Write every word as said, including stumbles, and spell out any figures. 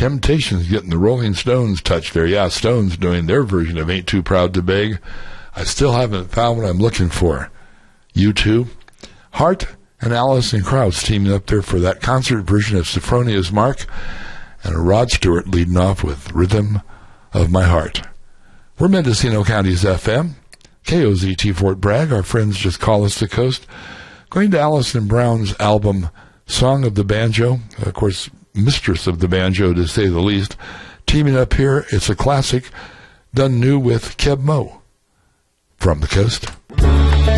Temptations getting the Rolling Stones touch there. Yeah, Stones doing their version of Ain't Too Proud to Beg. I still haven't found what I'm looking for. U two. Hart and Alison Krauss teaming up there for that concert version of Sophronia's Mark, and Rod Stewart leading off with Rhythm of My Heart. We're Mendocino County's F M, K O Z T Fort Bragg. Our friends just call us the coast. Going to Alison Brown's album, Song of the Banjo. Of course, mistress of the banjo, to say the least. Teaming up here, it's a classic, done new with Keb Mo from the coast.